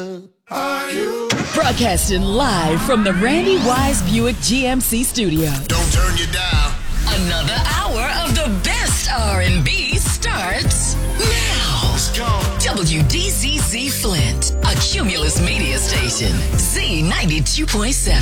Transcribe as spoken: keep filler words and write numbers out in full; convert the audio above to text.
Are you? Broadcasting live from the Randy Wise Buick G M C studio. Don't turn you down. Another hour of the best R and B starts now. Let's go. W D Z Z Flint, a Cumulus media station. Z ninety-two point seven.